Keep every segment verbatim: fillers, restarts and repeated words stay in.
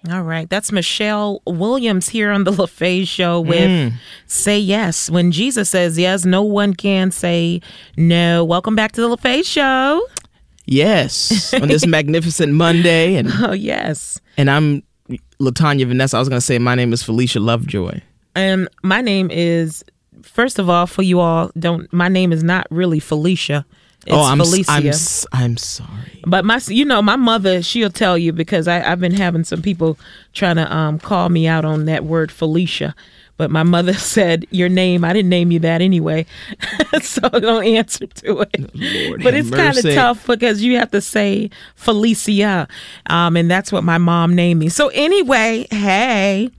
All right. That's Michelle Williams here on the LaFaye Show with mm. Say Yes. When Jesus says yes, no one can say no. Welcome back to the LaFaye Show. Yes. On this magnificent Monday. And oh, yes. And I'm LaTanya Vanessa. I was going to say my name is Felicia Lovejoy. And my name is, first of all, for you all, don't. my name is not really Felicia. It's oh, I'm, Felicia. I'm, I'm sorry. But my, you know, my mother, she'll tell you because I, I've been having some people trying to um, call me out on that word Felicia. But my mother said, your name, I didn't name you that anyway. So don't answer to it. Lord but it's kind of tough because you have to say Felicia. Um, and that's what my mom named me. So anyway, hey.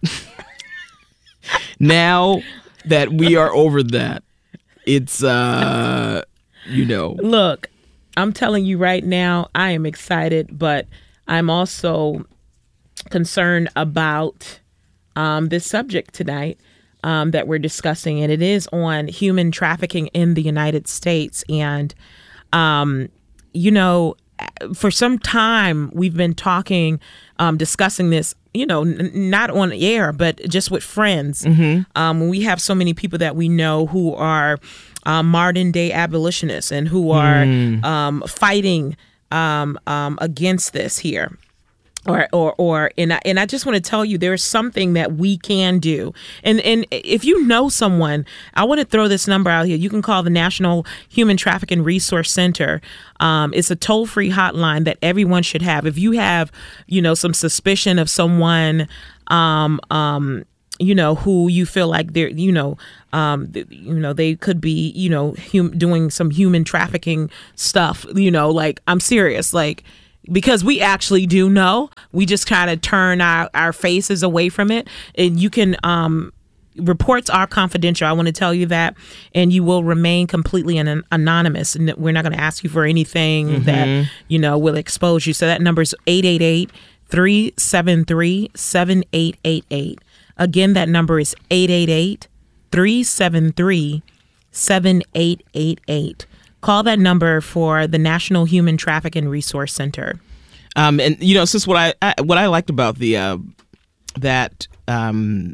Now that we are over that, it's, uh, you know. Look, I'm telling you right now, I am excited, but I'm also concerned about um, this subject tonight. Um, that we're discussing, and it is on human trafficking in the United States. And, um, you know, for some time we've been talking, um, discussing this, you know, n- not on air, but just with friends. Mm-hmm. Um, we have so many people that we know who are um, modern day abolitionists and who are mm. um, fighting um, um, against this here. Or, or, or, and I, and I just want to tell you, there's something that we can do. And, and if you know someone, I want to throw this number out here. You can call the National Human Trafficking Resource Center. Um, it's a toll-free hotline that everyone should have. If you have, you know, some suspicion of someone, um, um, you know, who you feel like they're, you know, um, you know, they could be, you know, hum- doing some human trafficking stuff, you know, like, I'm serious, like, because we actually do know. We just kind of turn our, our faces away from it. And you can, um, reports are confidential. I want to tell you that. And you will remain completely an, anonymous. And we're not going to ask you for anything mm-hmm. that, you know, will expose you. So that number is eight eight eight, three seven three, seven eight eight eight. Again, that number is eight eight eight, three seven three, seven eight eight eight. Call that number for the National Human Trafficking Resource Center. Um, and you know, since what I, I what I liked about the uh, that um,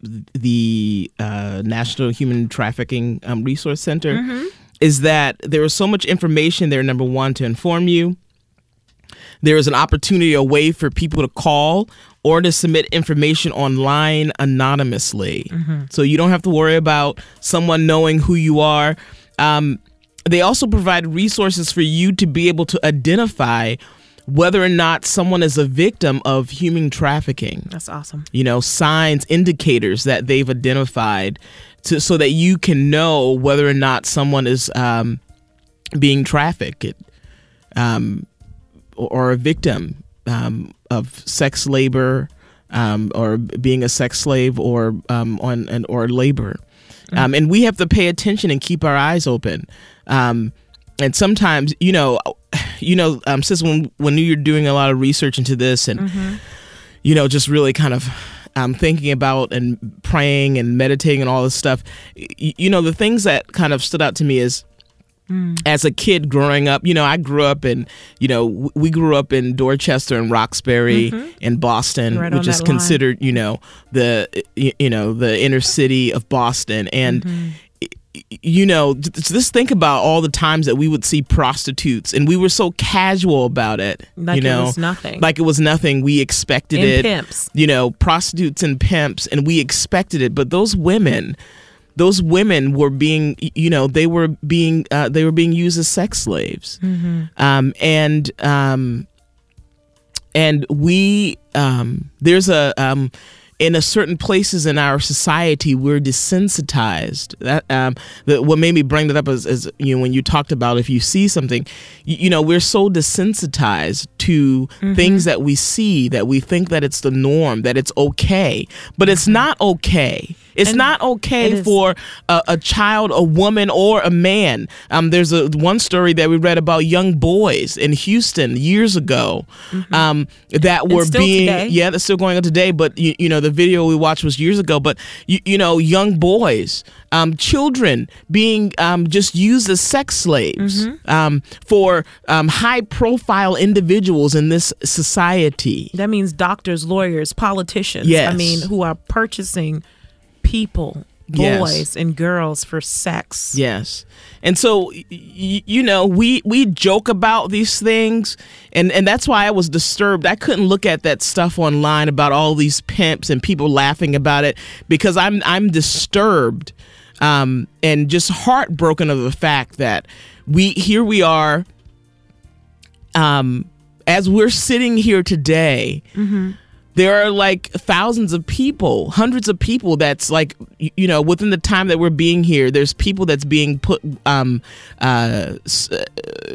the uh, National Human Trafficking um, Resource Center mm-hmm. is that there is so much information there. Number one, to inform you. There is an opportunity, a way for people to call or to submit information online anonymously, mm-hmm. so you don't have to worry about someone knowing who you are. Um, They also provide resources for you to be able to identify whether or not someone is a victim of human trafficking. That's awesome. You know, signs, indicators that they've identified to, so that you can know whether or not someone is um, being trafficked um, or, or a victim um, of sex labor um, or being a sex slave or um, on an, or labor. Mm-hmm. Um, and we have to pay attention and keep our eyes open. Um, and sometimes, you know, you know, um, sis, when when you're doing a lot of research into this and, mm-hmm. you know, just really kind of um, thinking about and praying and meditating and all this stuff, you, you know, the things that kind of stood out to me is mm. as a kid growing up, you know, I grew up in, you know, w- we grew up in Dorchester and Roxbury mm-hmm. and Boston, right which is considered, you know, the, you know, the inner city of Boston. And, mm-hmm. you know, just think about all the times that we would see prostitutes and we were so casual about it. Like you know, it was nothing. Like it was nothing. We expected and it. Pimps. You know, prostitutes and pimps, and we expected it. But those women, those women were being, you know, they were being, uh, they were being used as sex slaves. Mm-hmm. Um, and, um, and we, um, there's a, um, in a certain places in our society, we're desensitized. That um, the, what made me bring that up is, is, you know, when you talked about if you see something, you, you know, we're so desensitized to mm-hmm. things that we see that we think that it's the norm, that it's okay, but it's not okay. It's And not okay it is. for a, a child, a woman, or a man. Um, there's a one story that we read about young boys in Houston years ago Mm-hmm. um, that were still being today. yeah, that's still going on today. But you, you know, the video we watched was years ago. But you, you know, young boys, um, children being um, just used as sex slaves Mm-hmm. um, for um, high-profile individuals in this society. That means doctors, lawyers, politicians. Yes. I mean, who are purchasing people, boys Yes. and girls for sex. Yes. And so, y- y- you know, we, we joke about these things, and, and that's why I was disturbed. I couldn't look at that stuff online about all these pimps and people laughing about it, because I'm I'm disturbed um, and just heartbroken of the fact that we here we are, um, as we're sitting here today. Mm-hmm. There are like thousands of people, hundreds of people that's like, y- you know, within the time that we're being here, there's people that's being put, um, uh, s- uh,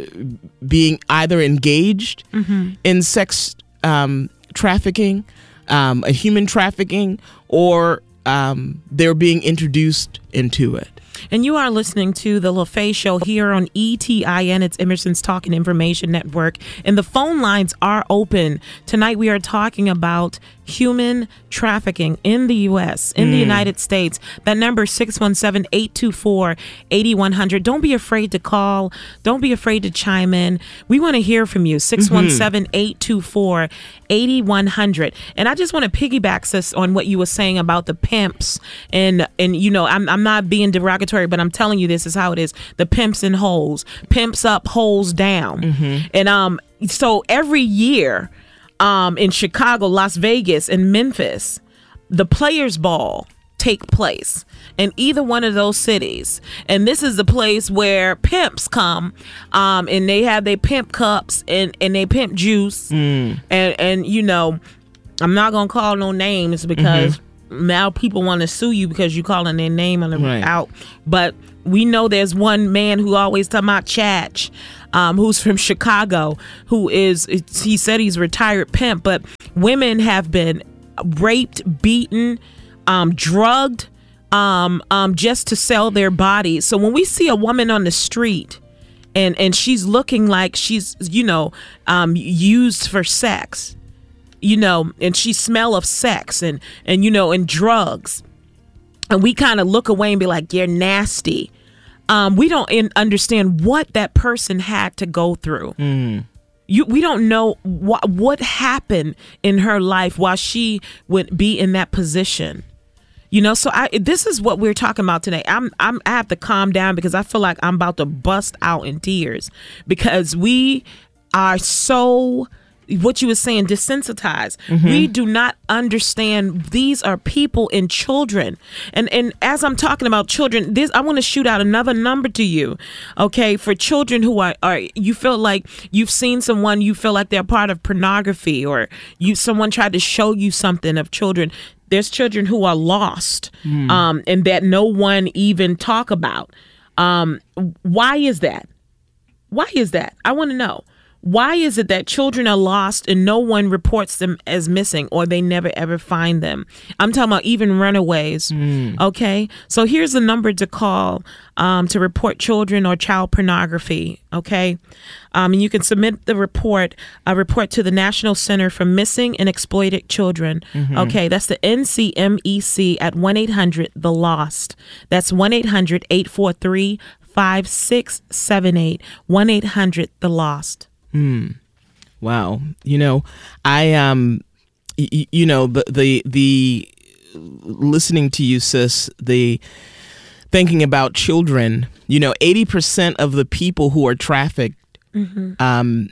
being either engaged Mm-hmm. in sex um, trafficking, um, a human trafficking, or um, they're being introduced into it. And you are listening to the LaFaye Show here on E T I N. It's Emerson's Talk and Information Network. And the phone lines are open. Tonight we are talking about human trafficking in the U S, in the United States. That number is six one seven, eight two four, eight one zero zero. Don't be afraid to call. Don't be afraid to chime in. We want to hear from you. six one seven, eight two four, eight one zero zero. And I just want to piggyback, sis, on what you were saying about the pimps. And, and you know, I'm, I'm not being derogatory, but I'm telling you this is how it is. The pimps and hoes. Pimps up, hoes down. And um, so every year, Um, in Chicago, Las Vegas, and Memphis, the Players Ball take place in either one of those cities. And this is the place where pimps come um, and they have their pimp cups and, and they pimp juice. Mm. And, and, you know, I'm not going to call no names because mm-hmm. now people want to sue you because you calling their name on the Right. out. But we know there's one man who always talking about Chach. Um, who's from Chicago, who is, he said he's a retired pimp, but women have been raped, beaten, um, drugged, um, um, just to sell their bodies. So when we see a woman on the street and, and she's looking like she's, you know, um, used for sex, you know, and she smell of sex and, and, you know, and drugs, and we kind of look away and be like, you're nasty. Um, we don't in- understand what that person had to go through. Mm. You, we don't know what what happened in her life while she would be in that position. You know, so I this is what we're talking about today. I'm I'm I have to calm down because I feel like I'm about to bust out in tears because we are so, what you were saying, desensitized. Mm-hmm. We do not understand these are people and children. And and as I'm talking about children, this I want to shoot out another number to you. Okay, for children who are, are you feel like you've seen someone, you feel like they're part of pornography, or you someone tried to show you something of children. There's children who are lost, mm. um, and that no one even talk about. Um, why is that? Why is that? I want to know. Why is it that children are lost and no one reports them as missing, or they never ever find them? I'm talking about even runaways. Mm. Okay. So here's the number to call um, to report children or child pornography. Okay. Um, and you can submit the report, a report to the National Center for Missing and Exploited Children. Mm-hmm. Okay. That's the N C M E C at one eight hundred the lost. That's one eight hundred, eight four three, five six seven eight. one eight hundred the lost. Hmm. Wow. You know, I um, y- you know, the the the listening to you, sis, the thinking about children. You know, eighty percent of the people who are trafficked mm-hmm. um,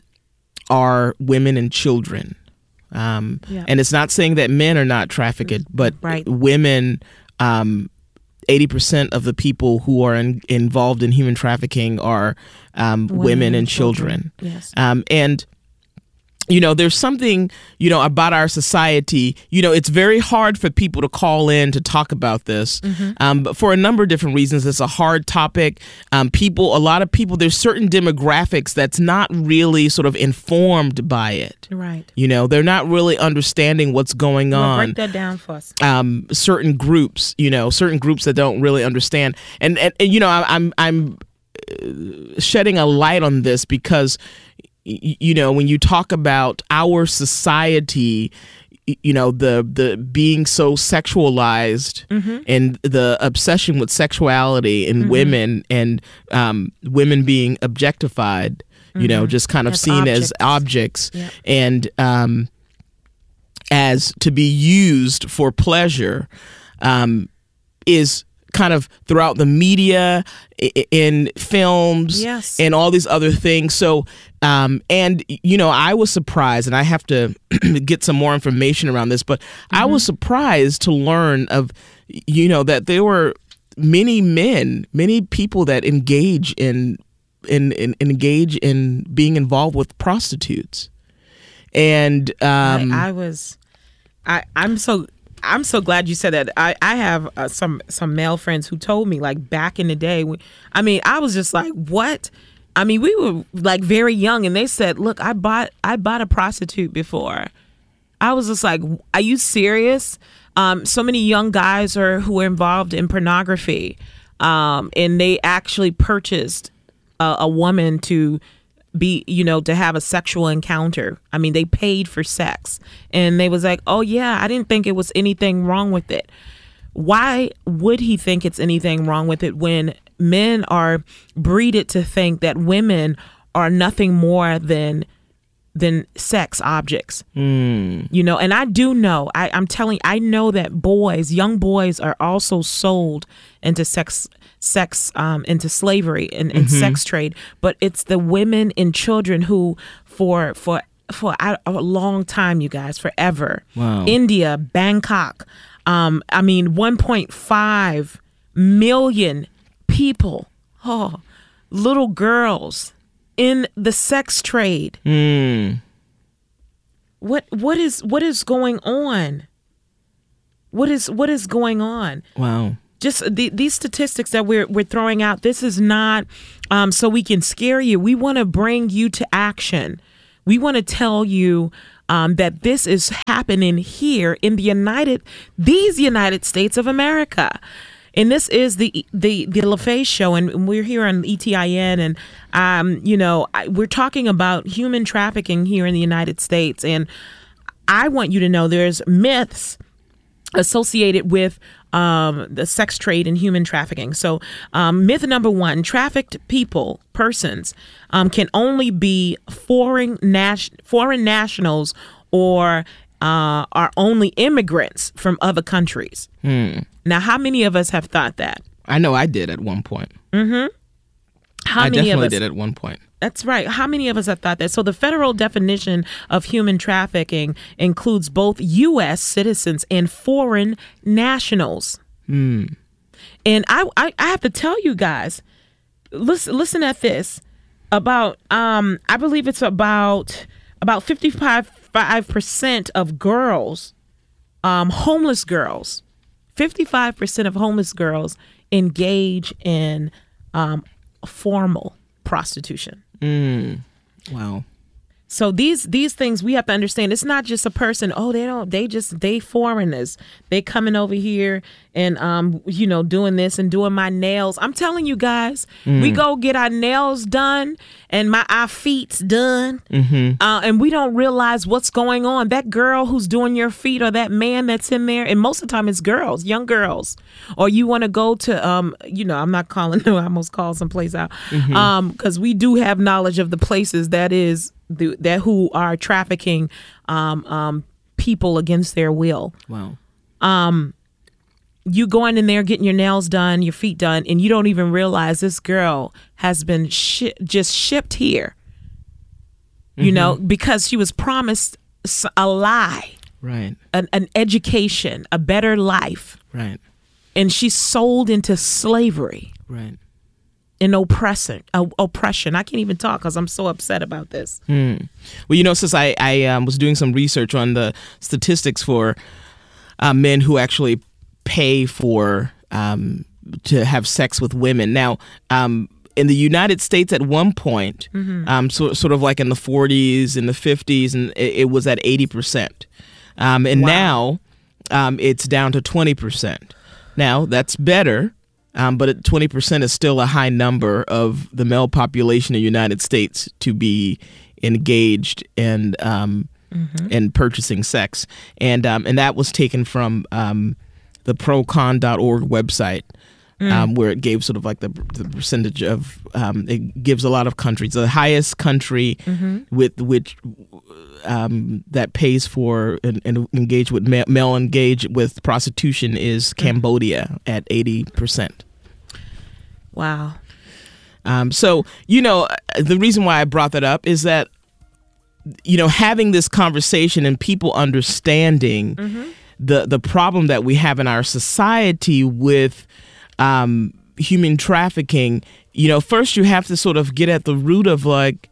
are women and children. Um, yeah. And it's not saying that men are not trafficked, but right. women. Um, eighty percent of the people who are in, involved in human trafficking are um, women, women and children. children. Yes. Um, and you know, there's something, you know, about our society. You know, it's very hard for people to call in to talk about this, mm-hmm. um, but for a number of different reasons. It's a hard topic. Um, people, a lot of people, there's certain demographics that's not really sort of informed by it. Right. You know, they're not really understanding what's going well, on. Break that down for us. Um, certain groups, you know, certain groups that don't really understand. And, and, and you know, I, I'm, I'm shedding a light on this because, you know, when you talk about our society, you know, the the being so sexualized mm-hmm. and the obsession with sexuality in mm-hmm. women and um, women being objectified, you mm-hmm. know, just kind of as seen objects. as objects yeah. and um, as to be used for pleasure um, is kind of throughout the media, in films, yes. and all these other things. So, um, and, you know, I was surprised, and I have to get some more information around this, but mm-hmm. I was surprised to learn of, you know, that there were many men, many people that engage in, in, in engage in being involved with prostitutes. And um, I, I was, I, I'm so... I'm so glad you said that. I, I have uh, some some male friends who told me, like, back in the day. When, I mean, I was just like, what? I mean, we were like very young, and they said, look, I bought I bought a prostitute before. I was just like, are you serious? Um, so many young guys are who are involved in pornography, um, and they actually purchased a, a woman to be, you know, to have a sexual encounter. I mean, they paid for sex, and they was like, oh yeah, I didn't think it was anything wrong with it. Why would he think it's anything wrong with it when men are breeded to think that women are nothing more than than sex objects? Mm. You know, and I do know, I, I'm telling you, I know that boys, young boys are also sold into sex sex um, into slavery and, and mm-hmm. sex trade, but it's the women and children who for for for a, a long time, you guys, forever. Wow. India, Bangkok, um, I mean, one point five million people, oh, little girls in the sex trade. Mm. What what is what is going on? What is what is going on? Wow. Just the, these statistics that we're we're throwing out, this is not um, so we can scare you. We want to bring you to action. We want to tell you um, that this is happening here in the United, these United States of America. And this is the the the LaFace Show, and we're here on E T I N, and um, you know, I, we're talking about human trafficking here in the United States. And I want you to know there's myths associated with um, the sex trade and human trafficking. So um, myth number one, trafficked people, persons, um, can only be foreign, nas- foreign nationals or uh, are only immigrants from other countries. Hmm. Now, how many of us have thought that? I know I did at one point. Mm-hmm. How I many definitely of us did at one point. That's right. How many of us have thought that? So the federal definition of human trafficking includes both U S citizens and foreign nationals. Hmm. And I, I, I have to tell you guys, listen, listen at this. About, um, I believe it's about about fifty-five percent of girls, um, homeless girls, fifty-five percent of homeless girls engage in um, formal prostitution. Mm. Wow. So these these things we have to understand. It's not just a person. Oh, they don't. They just they foreigners. They coming over here and um you know doing this and doing my nails. I'm telling you guys, mm. we go get our nails done and my our feet's done, mm-hmm. uh, and we don't realize what's going on. That girl who's doing your feet or that man that's in there, and most of the time it's girls, young girls. Or you want to go to um you know I'm not calling. No, I almost called some place out, mm-hmm. um because we do have knowledge of the places that is. The, that who are trafficking um, um, people against their will. Wow. Um, you going in there getting your nails done, your feet done, and you don't even realize this girl has been shi- just shipped here. You mm-hmm. know, because she was promised a lie, right? An, an education, a better life, right? And she's sold into slavery, right? and oppression. Uh, oppression. I can't even talk because I'm so upset about this. Hmm. Well, you know, since I, I um, was doing some research on the statistics for uh, men who actually pay for um, to have sex with women. Now, um, in the United States at one point, mm-hmm. um, so, sort of like in the forties and the fifties, and it, it was at eighty percent. Um, and wow. now um, it's down to twenty percent. Now, that's better. Um, but twenty percent is still a high number of the male population in the United States to be engaged in um, mm-hmm. in purchasing sex, and um, and that was taken from um, the procon dot org website, mm. um, where it gave sort of like the, the percentage of um, it gives a lot of countries. The highest country mm-hmm. with which um, that pays for and, and engage with male, male engage with prostitution is Cambodia at eighty percent. Wow. Um, so, you know, the reason why I brought that up is that, you know, having this conversation and people understanding mm-hmm. the, the problem that we have in our society with um, human trafficking, you know, first you have to sort of get at the root of like,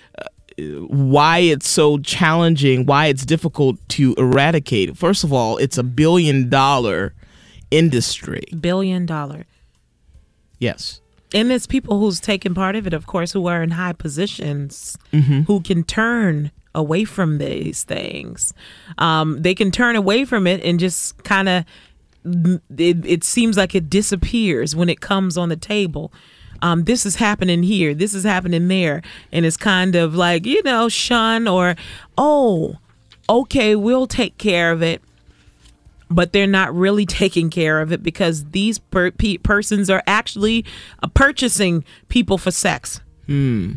why it's so challenging, why it's difficult to eradicate. First of all, it's a billion dollar industry. Billion dollar. Yes. And it's people who's taken part of it, of course, who are in high positions, mm-hmm. who can turn away from these things. Um, they can turn away from it and just kind of, it, it seems like it disappears when it comes on the table. Um, this is happening here, this is happening there. And it's kind of like, you know, shun or, oh, okay, we'll take care of it. But they're not really taking care of it because these per- pe- persons are actually uh, purchasing people for sex. Hmm.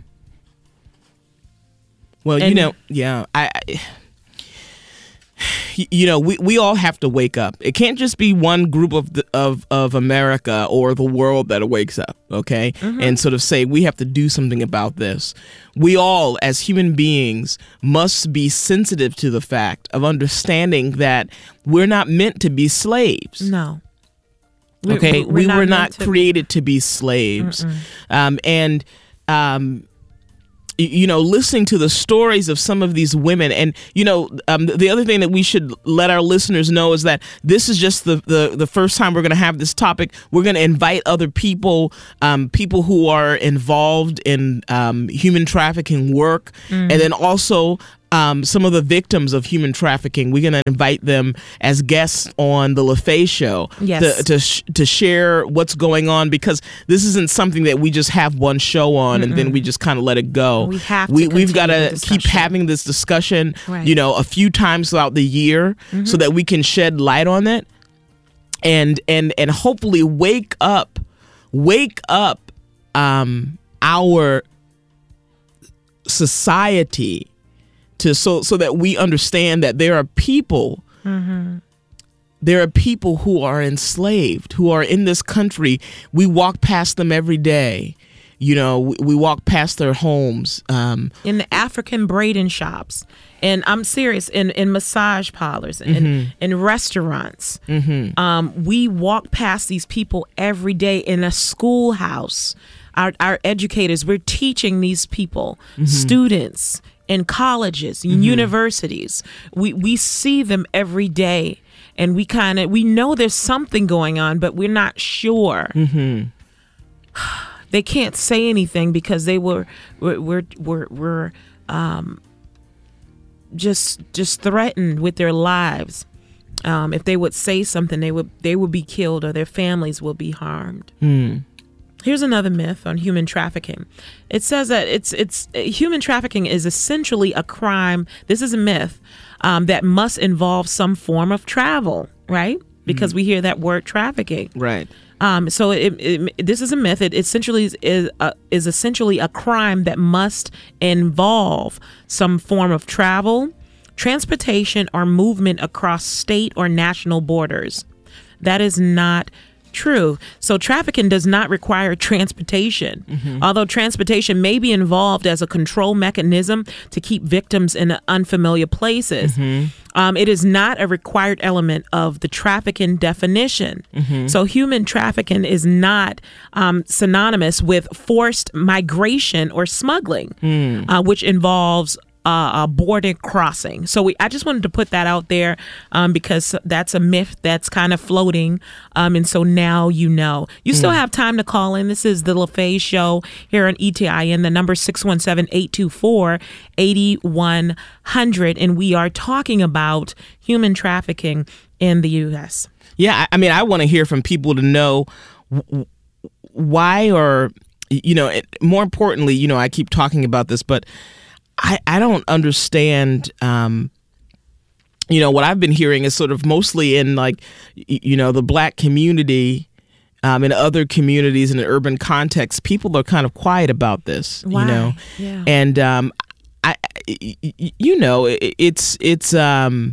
Well, and, you know, yeah, I, I you know, we, we all have to wake up. It can't just be one group of the, of of America or the world that wakes up, okay, mm-hmm. and sort of say we have to do something about this. We all, as human beings, must be sensitive to the fact of understanding that we're not meant to be slaves. No. We're, okay, we're we not were not to created be. to be slaves, um, and. Um, You know, listening to the stories of some of these women. And, you know, um, the other thing that we should let our listeners know is that this is just the, the, the first time we're going to have this topic. We're going to invite other people, um, people who are involved in um, human trafficking work, mm. and then also um, some of the victims of human trafficking. We're going to invite them as guests on the LaFaye Show yes. to to, sh- to share what's going on, because this isn't something that we just have one show on Mm-mm. and then we just kind of let it go. We have to we, we've got to keep having this discussion, right. you know, a few times throughout the year mm-hmm. so that we can shed light on it and and and hopefully wake up, wake up um, our society. To so so that we understand that there are people, mm-hmm. there are people who are enslaved, who are in this country. We walk past them every day. You know, we, we walk past their homes. Um, in the African braiding shops. And I'm serious, in, in massage parlors, and mm-hmm. in, in restaurants. Mm-hmm. Um, we walk past these people every day in a schoolhouse. Our, our educators, we're teaching these people, mm-hmm. students, in colleges, in mm-hmm. universities. We we see them every day, and we kind of we know there's something going on, but we're not sure. Mm-hmm. They can't say anything because they were were were were, were um, just just threatened with their lives. Um, if they would say something, they would they would be killed, or their families will be harmed. Mm. Here's another myth on human trafficking. It says that it's it's human trafficking is essentially a crime. This is a myth um, that must involve some form of travel, right? Because mm-hmm. we hear that word trafficking, right? Um, so it, it, this is a myth. It essentially is is, a, is essentially a crime that must involve some form of travel, transportation, or movement across state or national borders. That is not True. So trafficking does not require transportation. Mm-hmm. Although transportation may be involved as a control mechanism to keep victims in unfamiliar places, mm-hmm. um, it is not a required element of the trafficking definition. Mm-hmm. So human trafficking is not um, synonymous with forced migration or smuggling, mm. uh, which involves Uh, a border crossing. So we, I just wanted to put that out there um, because that's a myth that's kind of floating. Um, and so now you know. You still mm. have time to call in. This is the LaFaye Show here on E T I N. The number six one seven, eight two four, eight one zero zero. And we are talking about human trafficking in the U S. Yeah, I, I mean, I want to hear from people to know w- why or, you know, it, more importantly, you know, I keep talking about this, but I, I don't understand, um, you know, what I've been hearing is sort of mostly in like, you know, the black community, um, in other communities in an urban context, people are kind of quiet about this, Why? you know, yeah. and um, I, you know, it, it's, it's, um,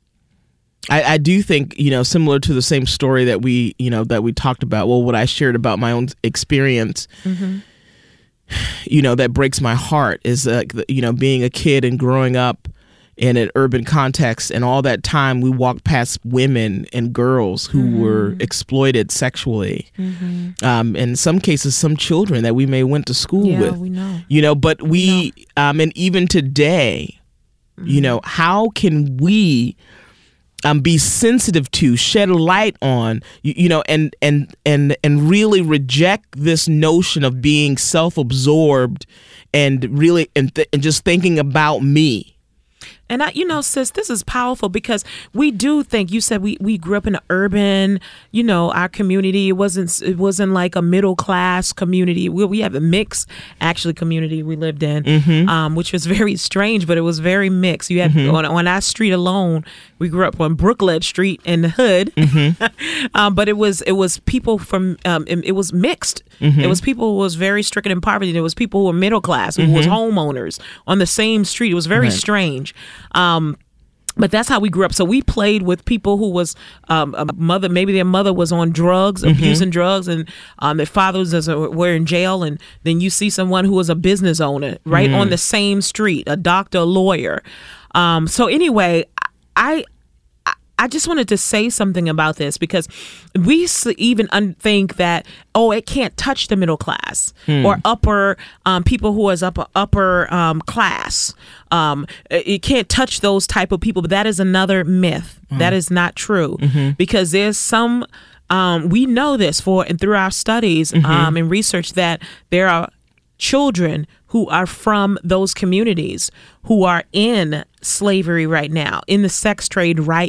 I, I do think, you know, similar to the same story that we, you know, that we talked about, well, what I shared about my own experience, mm-hmm. you know, that breaks my heart is, uh, you know, being a kid and growing up in an urban context, and all that time we walked past women and girls who mm-hmm. were exploited sexually. Mm-hmm. Um, in some cases, some children that we may went to school yeah, with, we know. you know, but we, we know. um, and even today, mm-hmm. you know, how can we Um, be sensitive to, shed light on, you, you know, and and and and really reject this notion of being self-absorbed and really and, th- and just thinking about me. And, I, you know, sis, this is powerful because we do think, you said we, we grew up in an urban, you know, our community, it wasn't it wasn't like a middle class community. We, we have a mixed, actually, community we lived in, mm-hmm. um, which was very strange, but it was very mixed. You had, mm-hmm. on, on our street alone, we grew up on Brooklet Street in the hood, mm-hmm. um, but it was it was people from, um, it, it was mixed. Mm-hmm. It was people who was very stricken in poverty. There was people who were middle class, who mm-hmm. was homeowners on the same street. It was very right. strange. Um, but that's how we grew up. So we played with people who was um, a mother, maybe their mother was on drugs, mm-hmm. abusing drugs, and um, their fathers were in jail. And then you see someone who was a business owner right mm-hmm. on the same street, a doctor, a lawyer. Um, so anyway, I. I just wanted to say something about this because we even think that, oh, it can't touch the middle class hmm. or upper um, people who is upper upper um, class. Um, it can't touch those type of people. But that is another myth. Hmm. That is not true mm-hmm. because there's some. Um, we know this for and through our studies mm-hmm. um, and research that there are children who are from those communities who are in slavery right now, in the sex trade right